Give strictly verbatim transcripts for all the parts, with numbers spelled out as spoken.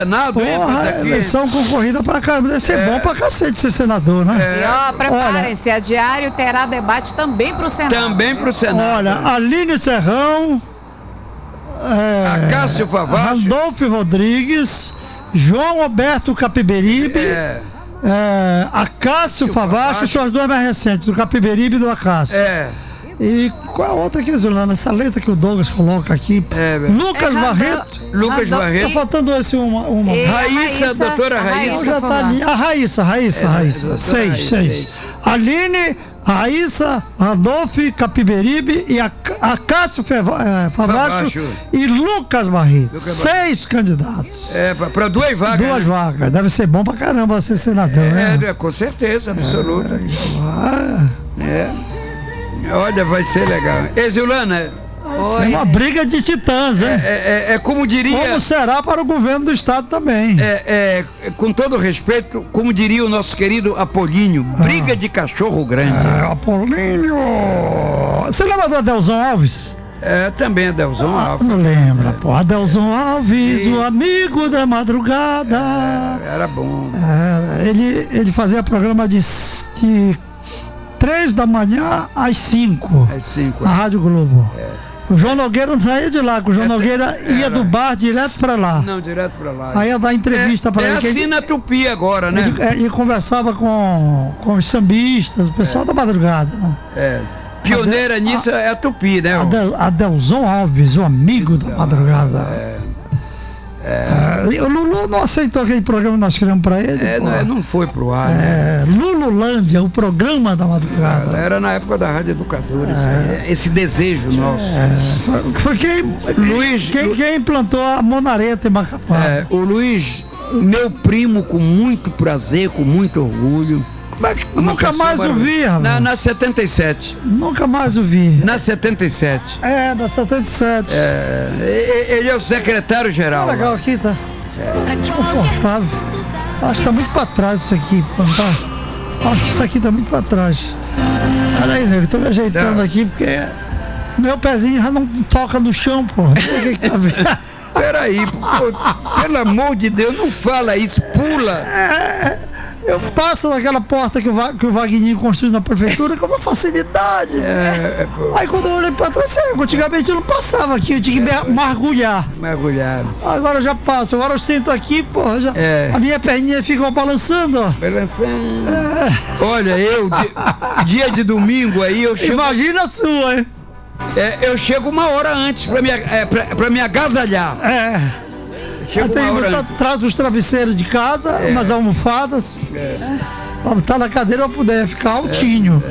Senado, hein, Porra, aqui. eleição concorrida pra caramba. Deve ser É. bom pra cacete ser senador, né? É. E ó, preparem-se, a Diário terá debate também pro Senado. Também pro Senado. Olha, Aline Serrão, é, Acácio Favacho. Randolfo Rodrigues, João Alberto Capiberibe, É, é, Acácio Favacho, Favacho. são as duas mais recentes, do Capiberibe e do Acácio. é, E qual a outra aqui, Zulana? Essa letra que o Douglas coloca aqui. é, velho. Lucas É, Randol- Barreto. Lucas Randol- Barreto. Tá faltando esse uma. uma. E a Raíssa, doutora a Raíssa. Eu já tá ali. A Raíssa, Raíssa, É, Raíssa. doutora Seis, Raíssa, seis. seis. Aline, Raíssa, Randolfo, Capiberibe e a Acácio Feva- eh, Favacho Favacho. e Lucas Barreto. Lucas Seis candidatos. É, pra, pra duas vagas. Duas né? vagas. Deve ser bom pra caramba ser senador, É, né? é, com certeza, absoluta. Ah, É. Olha, vai ser legal. Exilana, isso é uma briga de titãs, hein? é, é, é como diria. Como será para o governo do estado também. É, é, com todo respeito, como diria o nosso querido Apolinho, briga de cachorro grande. É, Apolinho. Você lembra do Adelson Alves? É, também a Delzão Ah, Alfa. não lembra, pô. Adelson Alves, E- o amigo da madrugada. Era bom. Era, ele, ele fazia programa de, de três da manhã às cinco Às cinco. na Rádio Globo. O João Nogueira não saía de lá, que o João É, Nogueira ia era. do bar direto pra lá. Não, direto pra lá. Aí ia dar entrevista é, pra é ele. que assim ele, na Tupi agora, né? ele, é, ele conversava com, com os sambistas, o pessoal da madrugada. Né? É. Pioneira nisso é a Tupi, né? Adel, Adelson Alves, o amigo da madrugada. É, o Lulu não aceitou aquele programa que nós criamos pra ele. É, pô. não, não foi pro ar, né? É, Lululândia, o programa da madrugada. Era na época da Rádio Educadores, esse desejo nosso. É, foi, foi quem, Luiz- quem, Lu- quem implantou a monareta em Macapá. É, o Luiz, meu primo, com muito prazer, com muito orgulho. Mas Uma nunca pessoa mais o vi, maravilhosa. rapaz. Na, na setenta e sete. Nunca mais o vi. Na setenta e sete. É, da setenta e sete. É, e- e- ele é o secretário-geral. Tá legal aqui, tá? É desconfortável. Acho que tá muito pra trás isso aqui, pô, não tá? Acho que isso aqui tá muito pra trás. Olha aí, nego, tô me ajeitando Não. aqui porque meu pezinho já não toca no chão, pô. Não sei o que que tá vendo. Peraí, pô, pelo amor de Deus, não fala isso, pula. Eu passo naquela porta que o, Va- que o Vagninho construiu na prefeitura com uma facilidade. É, pô, Aí quando eu olhei pra trás, sério, antigamente eu não passava aqui, eu tinha que me- mergulhar. mergulhar. Agora eu já passo, agora eu sento aqui, pô, já, É. a minha perninha fica balançando, ó. Balançando. Olha, eu, di- dia de domingo aí, eu chego, Imagina a sua, hein? é, eu chego uma hora antes pra me, é, pra, pra me agasalhar. É. Chego Tem, uma hora tá- antes. traz os travesseiros de casa, umas almofadas. Pra botar na cadeira pra poder ficar altinho.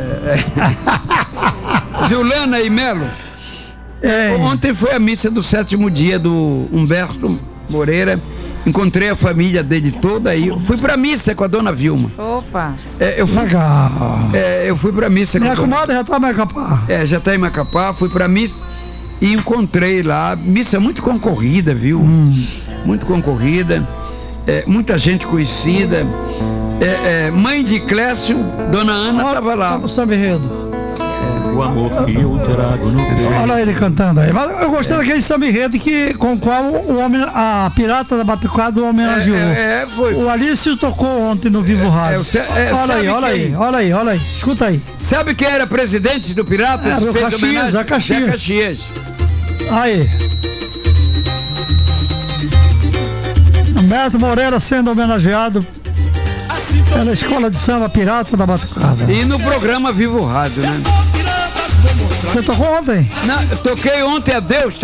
Zulana e Melo, É. ontem foi a missa do sétimo dia do Humberto Moreira. Encontrei a família dele toda aí. Eu fui pra missa com a dona Vilma. Opa. É, eu, fui, Legal. é, eu fui pra missa com Minha a dona comadre já tá mais capaz. É, já tá em Macapá, fui pra missa e encontrei lá, missa muito concorrida, viu? Muito concorrida, é, muita gente conhecida. É, é, mãe de Clécio, dona Ana, tava lá. O samba enredo. O amor que eu trago no peito. Olha ele cantando aí. Mas eu gostei daquele samba enredo que, com o qual o homem, a pirata da batucada homenageou. É, é, foi. O Alício tocou ontem no Vivo Rádio. é, você- é, olha sabe aí, olha quem? aí, olha aí, olha aí. Escuta aí. Sabe quem era presidente do Piratas? Era o Fez Caxias, homenagem? a Caxias. Zé Caxias. Aí. Humberto Moreira sendo homenageado pela Escola de Samba Pirata da Batucada. E no programa Vivo Rádio, né? Você tocou ontem? Não, eu toquei ontem a Deus.